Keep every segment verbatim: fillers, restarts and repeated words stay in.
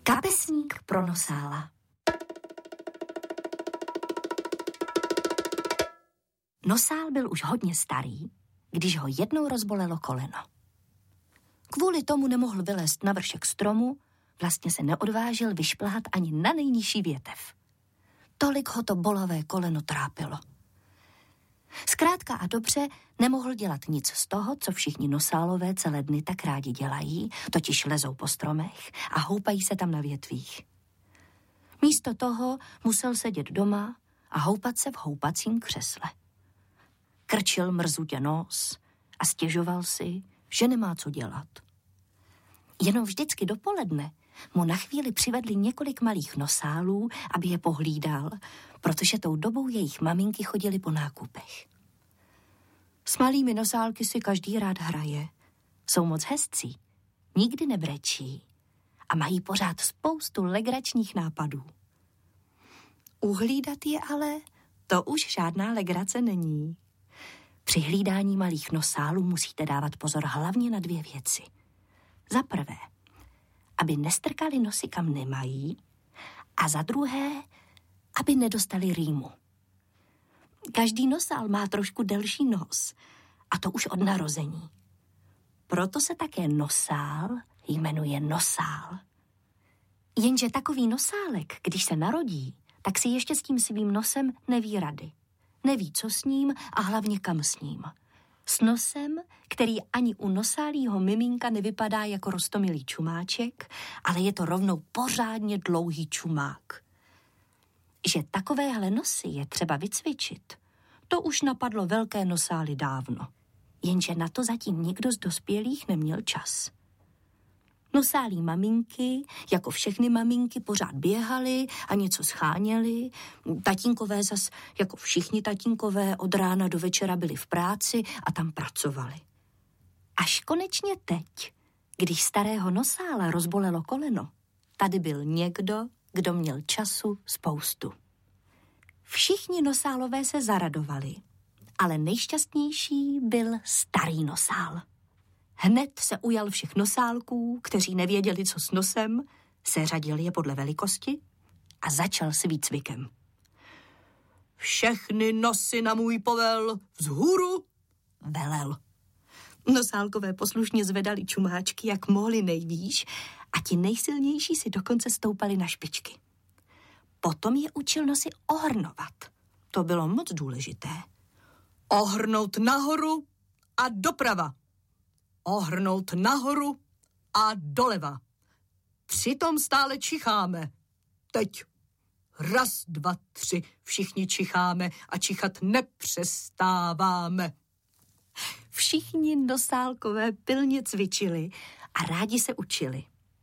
Kapesník pro nosála. Nosál byl už hodně starý, když ho jednou rozbolelo koleno. Kvůli tomu nemohl vylézt na vršek stromu, vlastně se neodvážil vyšplhat ani na nejnižší větev. Tolik ho to bolavé koleno trápilo. Zkrátka a dobře nemohl dělat nic z toho, co všichni nosálové celé dny tak rádi dělají, totiž lezou po stromech a houpají se tam na větvích. Místo toho musel sedět doma a houpat se v houpacím křesle. Krčil mrzutě nos a stěžoval si, že nemá co dělat. Jenom vždycky dopoledne mu na chvíli přivedli několik malých nosálů, aby je pohlídal, protože tou dobou jejich maminky chodily po nákupech. S malými nosálky si každý rád hraje. Jsou moc hezcí, nikdy nebrečí a mají pořád spoustu legračních nápadů. Uhlídat je ale, to už žádná legrace není. Při hlídání malých nosálů musíte dávat pozor hlavně na dvě věci. Za prvé, aby nestrkali nosy kam nemají, a za druhé, aby nedostali rýmu. Každý nosál má trošku delší nos, a to už od narození. Proto se také nosál jmenuje nosál. Jenže takový nosálek, když se narodí, tak si ještě s tím svým nosem neví rady. Neví, co s ním a hlavně kam s ním. S nosem, který ani u nosálího miminka nevypadá jako roztomilý čumáček, ale je to rovnou pořádně dlouhý čumák. Že takovéhle nosy je třeba vycvičit, to už napadlo velké nosály dávno. Jenže na to zatím nikdo z dospělých neměl čas. Nosálí maminky, jako všechny maminky, pořád běhaly a něco scháněly. Tatínkové zas, jako všichni tatínkové, od rána do večera byli v práci a tam pracovali. Až konečně teď, když starého nosála rozbolelo koleno, tady byl někdo, kdo měl času spoustu. Všichni nosálové se zaradovali, ale nejšťastnější byl starý nosál. Hned se ujal všech nosálků, kteří nevěděli, co s nosem, seřadil je podle velikosti a začal s výcvikem. Všechny nosy na můj povel vzhůru, velel. Nosálkové poslušně zvedali čumáčky, jak mohli nejvýš, a ti nejsilnější si dokonce stoupali na špičky. Potom je učil nosy ohrnovat. To bylo moc důležité. Ohrnout nahoru a doprava. Ohrnout nahoru a doleva. Přitom stále čicháme. Teď. Raz, dva, tři. Všichni čicháme a čichat nepřestáváme. Všichni nosálkové pilně cvičili a rádi se učili.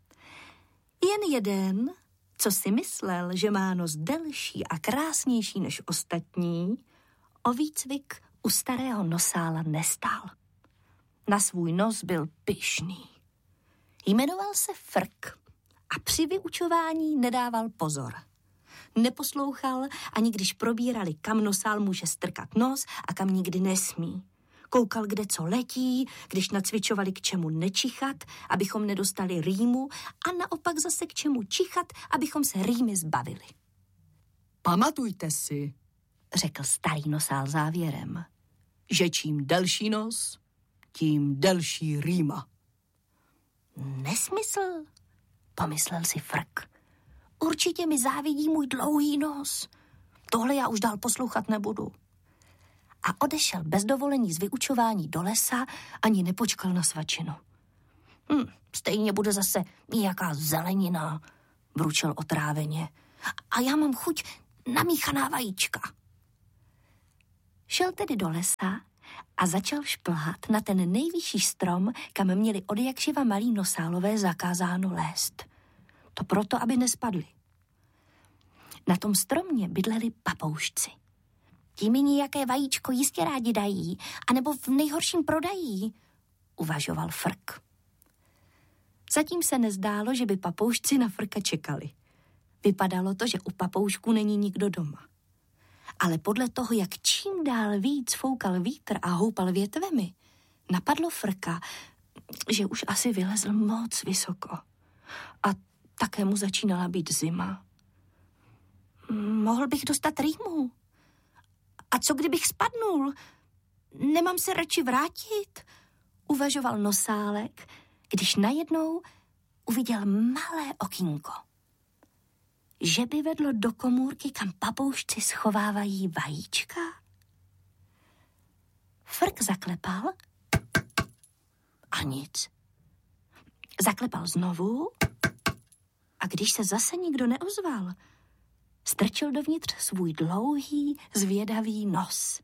Jen jeden, co si myslel, že má nos delší a krásnější než ostatní, o výcvik u starého nosála nestál. Na svůj nos byl pyšný. Jmenoval se Frk a při vyučování nedával pozor. Neposlouchal, ani když probírali, kam nosál může strkat nos a kam nikdy nesmí. Koukal, kde co letí, když nacvičovali, k čemu nečichat, abychom nedostali rýmu, a naopak zase k čemu čichat, abychom se rýmy zbavili. Pamatujte si, řekl starý nosál závěrem, že čím delší nos, tím delší rýma. Nesmysl, pomyslel si Frk. Určitě mi závidí můj dlouhý nos. Tohle já už dál poslouchat nebudu. A odešel bez dovolení z vyučování do lesa, ani nepočkal na svačinu. Hm, stejně bude zase nějaká zelenina, vručel otráveně. A já mám chuť na míchaná vajíčka. Šel tedy do lesa a začal šplhat na ten nejvyšší strom, kam měli odjakživa malí nosálové zakázáno lézt. To proto, aby nespadli. Na tom stromě bydleli papoušci. Ti mi nějaké vajíčko jistě rádi dají, anebo v nejhorším prodají, uvažoval Frk. Zatím se nezdálo, že by papoušci na Frka čekali. Vypadalo to, že u papoušků není nikdo doma. Ale podle toho, jak čím dál víc foukal vítr a houpal větvemi, napadlo Frka, že už asi vylezl moc vysoko. A také mu začínala být zima. Mohl bych dostat rýmu. A co kdybych spadnul? Nemám se radši vrátit? Uvažoval Nosálek, když najednou uviděl malé okýnko. Že by vedlo do komůrky, kam papoušci schovávají vajíčka. Frk zaklepal a nic. Zaklepal znovu a když se zase nikdo neozval, strčil dovnitř svůj dlouhý, zvědavý nos.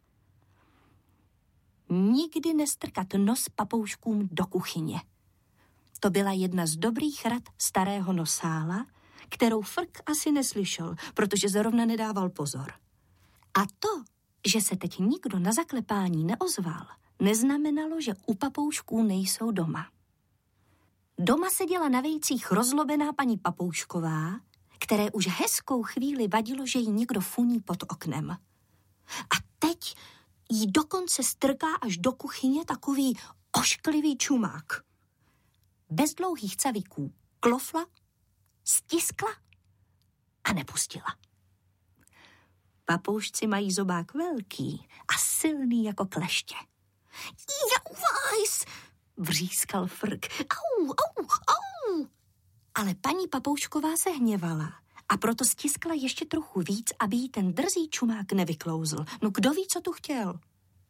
Nikdy nestrkat nos papouškům do kuchyně. To byla jedna z dobrých rad starého Nosála, kterou Frk asi neslyšel, protože zrovna nedával pozor. A to, že se teď nikdo na zaklepání neozval, neznamenalo, že u papoušků nejsou doma. Doma seděla na vejcích rozlobená paní Papoušková, které už hezkou chvíli vadilo, že jí někdo funí pod oknem. A teď jí dokonce strká až do kuchyně takový ošklivý čumák. Bez dlouhých caviků klofla, stiskla a nepustila. Papoušci mají zobák velký a silný jako kleště. Jauvajs, vřískal Frk. Au, au, au. Ale paní Papoušková se hněvala a proto stiskla ještě trochu víc, aby jí ten drzý čumák nevyklouzl. No kdo ví, co tu chtěl?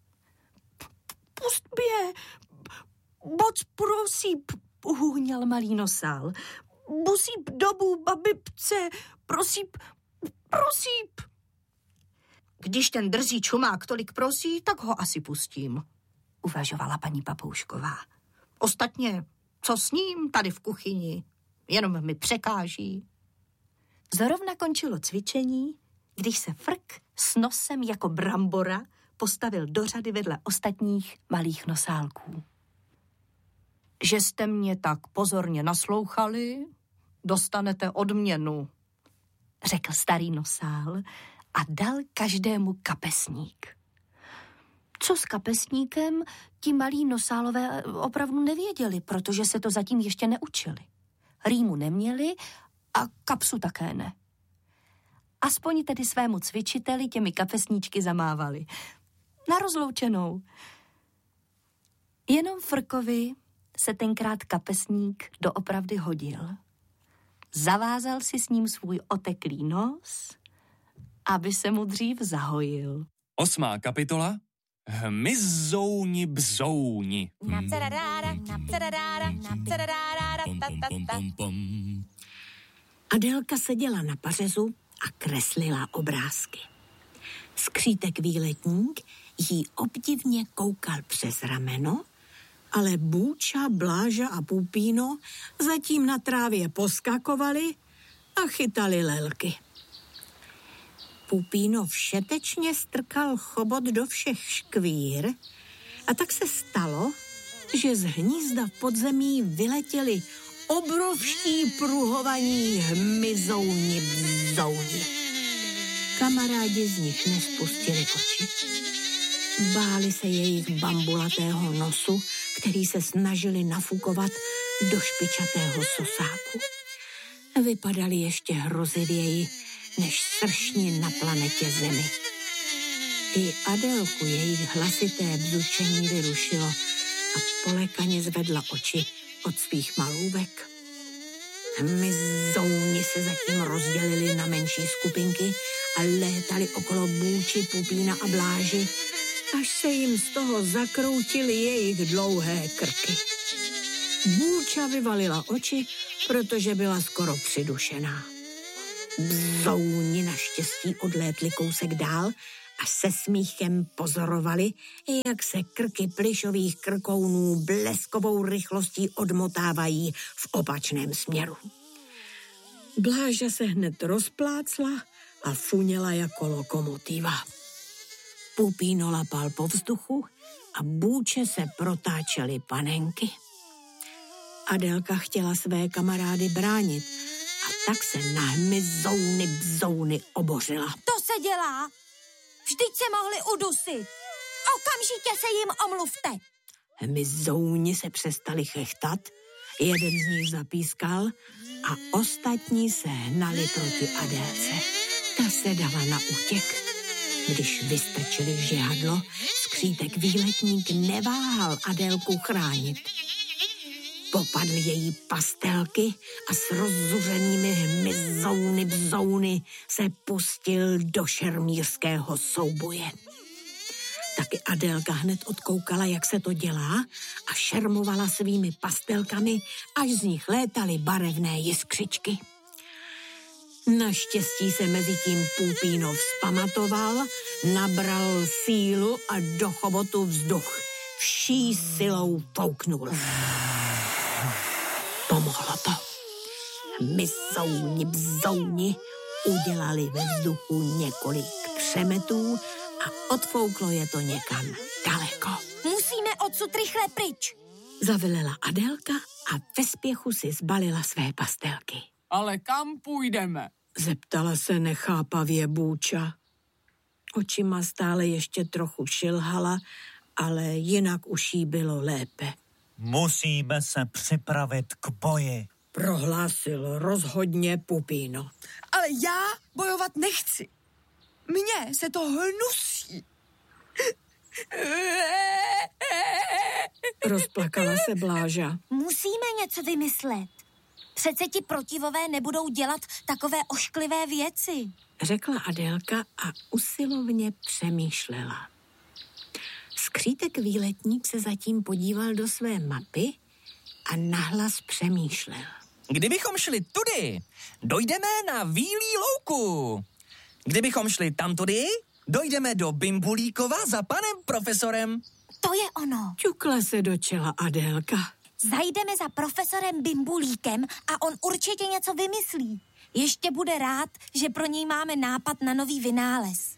Pust mě, moc prosím, uhňal malý Nosál. Musím domů, babibce, prosím, prosím. Když ten drzý čumák tolik prosí, tak ho asi pustím, uvažovala paní Papoušková. Ostatně, co s ním tady v kuchyni? Jenom mi překáží. Zrovna končilo cvičení, když se Frk s nosem jako brambora postavil do řady vedle ostatních malých nosálků. Že jste mě tak pozorně naslouchali, dostanete odměnu, řekl starý Nosál a dal každému kapesník. Co s kapesníkem, ti malí Nosálové opravdu nevěděli, protože se to zatím ještě neučili. Rýmu neměli a kapsu také ne. Aspoň tedy svému cvičiteli těmi kapesníčky zamávali. Na rozloučenou. Jenom Frkovi se tenkrát kapesník doopravdy hodil. Zavázal si s ním svůj oteklý nos, aby se mu dřív zahojil. Osmá kapitola. Hmyzouni bzouni. Adelka seděla na pařezu a kreslila obrázky. Skřítek výletník jí obdivně koukal přes rameno, ale Bůča, Bláža a Pupíno zatím na trávě poskakovali a chytali lelky. Pupíno všetečně strkal chobot do všech škvír a tak se stalo, že z hnízda v podzemí vyletěli obrovští pruhovaní hmyzouni bzouni. Kamarádi z nich nespustili oči. Báli se jejich bambulatého nosu, který se snažili nafukovat do špičatého sosáku. Vypadali ještě hrozivěji než sršni na planetě Zemi. I Adelku jejich hlasité bzučení vyrušilo a polekaně zvedla oči od svých malůvek. Hmyzouni se zatím rozdělili na menší skupinky a létali okolo Bůči, Pupína a Bláži, až se jim z toho zakroutily jejich dlouhé krky. Bůča vyvalila oči, protože byla skoro přidušená. Bzouni naštěstí odlétli kousek dál a se smíchem pozorovali, jak se krky plyšových krkounů bleskovou rychlostí odmotávají v opačném směru. Bláža se hned rozplácla a funěla jako lokomotiva. Pupíno lapal po vzduchu a Bůče se protáčely panenky. Adelka chtěla své kamarády bránit a tak se na hmyzouny bzouny obořila. To se dělá! Vždyť se mohli udusit! Okamžitě se jim omluvte! Hmyzouni se přestali chechtat, Jeden z nich zapískal a ostatní se hnali proti Adélce. Ta se dala na útěk. Když vystrčili žihadlo, skřítek výletník neváhal Adélku chránit. Popadl její pastelky a s rozzuřenými hmyzouny bzouny se pustil do šermířského souboje. Taky Adélka hned odkoukala, jak se to dělá a šermovala svými pastelkami, až z nich létaly barevné jiskřičky. Naštěstí se mezi tím Pupíno vzpamatoval, nabral sílu a do chobotu vzduch. Vší silou fouknul. Pomohlo to. Hmyzouni bzouni udělali ve vzduchu několik třemetů a odfouklo je to někam daleko. Musíme odsud rychle pryč. Zavelela Adélka a ve spěchu si zbalila své pastelky. Ale kam půjdeme? Zeptala se nechápavě Bůča. Očima stále ještě trochu šilhala, ale jinak už jí bylo lépe. Musíme se připravit k boji, Prohlásil rozhodně Pupíno. Ale já bojovat nechci. Mně se to hnusí. Rozplakala se Bláža. Musíme něco vymyslet. Přece ti protivové nebudou dělat takové ošklivé věci. Řekla Adélka a usilovně přemýšlela. Skřítek výletník se zatím podíval do své mapy a nahlas přemýšlel. Kdybychom šli tudy, dojdeme na Vílí louku. Kdybychom šli tamtudy, dojdeme do Bimbulíkova za panem profesorem. To je ono. Ťukla se do čela Adélka. Zajdeme za profesorem Bimbulíkem a on určitě něco vymyslí. Ještě bude rád, že pro něj máme nápad na nový vynález.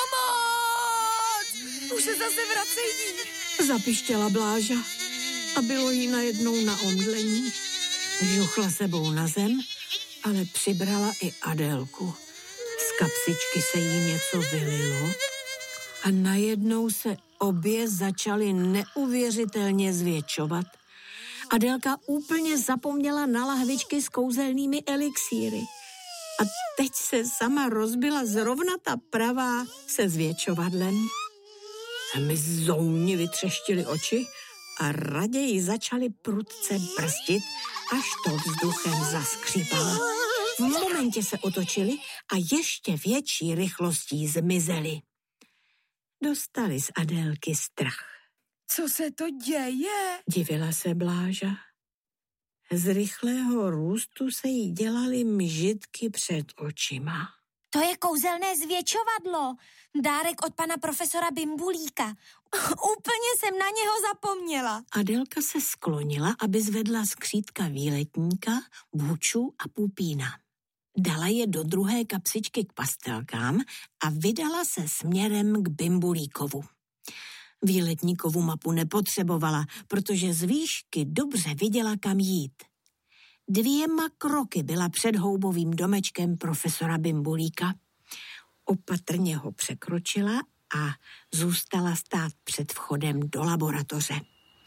Pomoc! Už se zase vracejí. Zapištěla Bláža a bylo jí najednou na omdlení. Žuchla sebou na zem, ale přibrala i Adélku. Z kapsičky se jí něco vylilo a najednou se obě začaly neuvěřitelně zvětšovat. Adélka úplně zapomněla na lahvičky s kouzelnými elixíry. A teď se sama rozbila zrovna ta pravá se zvětšovadlem. Hmyzouni vytřeštili oči a raději začali prudce brzdit, až to vzduchem zaskřípalo. V momentě se otočili a ještě větší rychlostí zmizeli. Dostali z Adélky strach. Co se to děje? Divila se Bláža. Z rychlého růstu se jí dělaly mžitky před očima. To je kouzelné zvětšovadlo. Dárek od pana profesora Bimbulíka. Úplně jsem na něho zapomněla. Adélka se sklonila, aby zvedla skřítka výletníka, Bůču a Pupína. Dala je do druhé kapsičky k pastelkám a vydala se směrem k Bimbulíkovu. Výletníkovu mapu nepotřebovala, protože z výšky dobře viděla, kam jít. Dvěma kroky byla před houbovým domečkem profesora Bimbulíka. Opatrně ho překročila a zůstala stát před vchodem do laboratoře.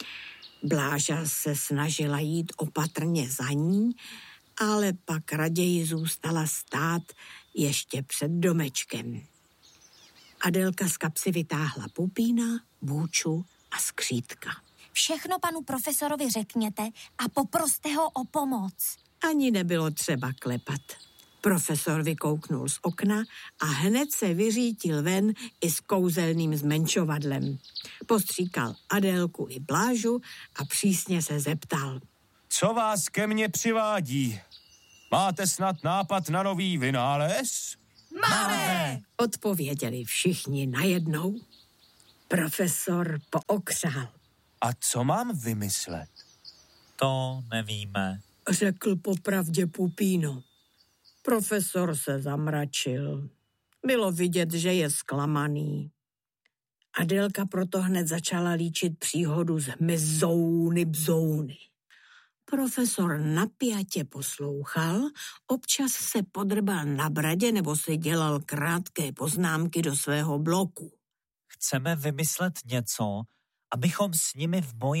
Bláža se snažila jít opatrně za ní, ale pak raději zůstala stát ještě před domečkem. Adélka z kapsy vytáhla Pupína, Bůču a skřítka. Všechno panu profesorovi řekněte a poproste ho o pomoc. Ani nebylo třeba klepat. Profesor vykouknul z okna a hned se vyřítil ven i s kouzelným zmenšovadlem. Postříkal Adélku i Blážu a přísně se zeptal. Co vás ke mně přivádí? Máte snad nápad na nový vynález? Máme! Odpověděli všichni najednou. Profesor pookřál. A co mám vymyslet? to nevíme. Řekl popravdě Pupíno. Profesor se zamračil. Bylo vidět, že je zklamaný. Adélka proto hned začala líčit příhodu z hmyzouny bzouny. Profesor napjatě poslouchal, občas se podrbal na bradě nebo si dělal krátké poznámky do svého bloku. Chceme vymyslet něco, abychom s nimi v boji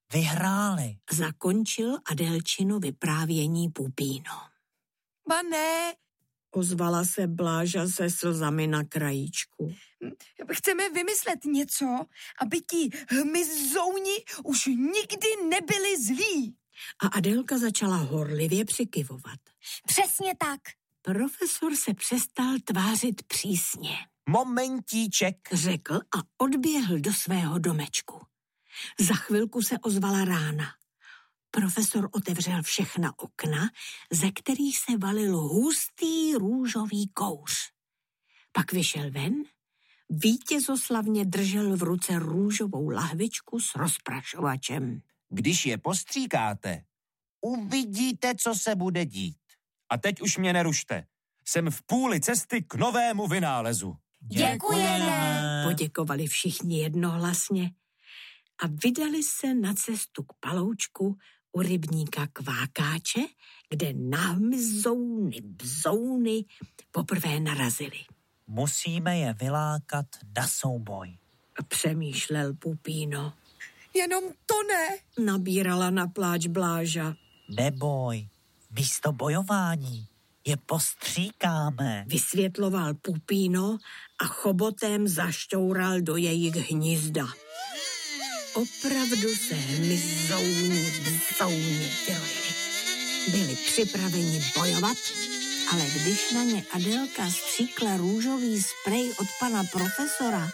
vyhráli. Zakončil Adelčino vyprávění Pupíno. Ba ne, Ozvala se Bláža se slzami na krajíčku. chceme vymyslet něco, aby ti hmyzouni už nikdy nebyli zlí. A Adelka začala horlivě přikyvovat. Přesně tak. Profesor se přestal tvářit přísně. Momentíček. Řekl a odběhl do svého domečku. Za chvilku se ozvala rána. Profesor otevřel všechna okna, ze kterých se valil hustý růžový kouř. Pak vyšel ven, vítězoslavně držel v ruce růžovou lahvičku s rozprašovačem. Když je postříkáte, uvidíte, co se bude dít. A teď už mě nerušte. Jsem v půli cesty k novému vynálezu. Děkujeme. Poděkovali všichni jednohlasně a vydali se na cestu k paloučku u rybníka Kvákáče, kde na hmyzouny bzouny poprvé narazili. Musíme je vylákat na souboj. Přemýšlel Pupíno. Jenom to ne. Nabírala na pláč Bláža. Neboj, místo bojování je postříkáme. Vysvětloval Pupíno a chobotem zašťoural do jejich hnízda. Opravdu se hmyzouni bzouni vyrojili. Byli připraveni bojovat, ale když na ně Adelka stříkla růžový sprej od pana profesora,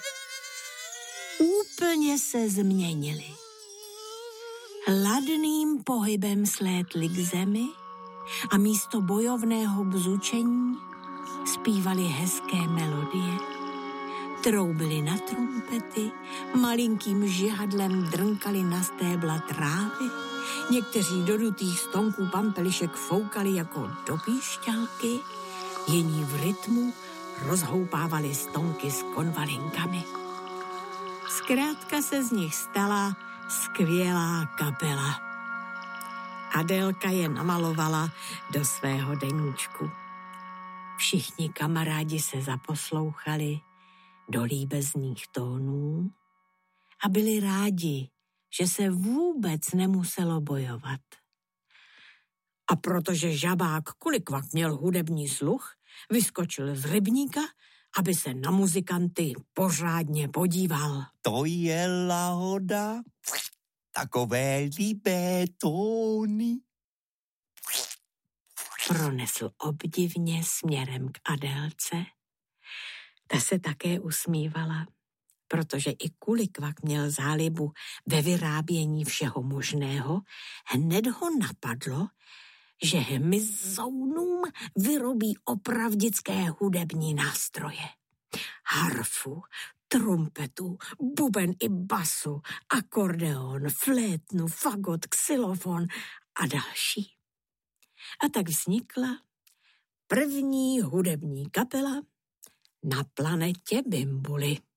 úplně se změnili. Ladným pohybem slétli k zemi a místo bojovného bzučení zpívali hezké melodie. Troubili na trumpety, malinkým žihadlem drnkali na stébla trávy, někteří do dutých stonků pampelišek foukali jako do píšťalky, jiní v rytmu rozhoupávali stonky s konvalinkami. Zkrátka se z nich stala skvělá kapela. Adelka je namalovala do svého deníčku. Všichni kamarádi se zaposlouchali do líbezných tónů a byli rádi, že se vůbec nemuselo bojovat. A protože žabák Kulikvak měl hudební sluch, vyskočil z rybníka, aby se na muzikanty pořádně podíval. To je lahoda, takové líbé tóny. Pronesl obdivně směrem k Adelce. Ta se také usmívala, protože i Kulikvak měl zálibu ve vyrábění všeho možného. Hned ho napadlo, že hmyzounům vyrobí opravdické hudební nástroje. Harfu, trumpetu, buben i basu, akordeon, flétnu, fagot, xylofon a další. A tak vznikla první hudební kapela na planetě Bimbuli.